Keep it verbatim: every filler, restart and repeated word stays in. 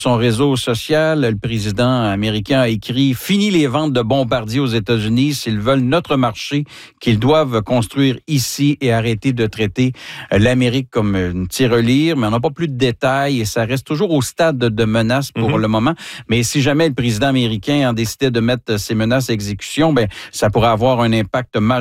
son réseau social, le président américain a écrit « Fini les ventes de bombardiers aux États-Unis. S'ils veulent notre marché, qu'ils doivent construire ici et arrêter de traiter l'Amérique comme une tirelire. » Mais on n'a pas plus de détails et ça reste toujours au stade de menace pour mm-hmm. le moment. Mais si jamais le président américain en décidait de mettre ces menaces à exécution, ben ça pourrait avoir un impact majeur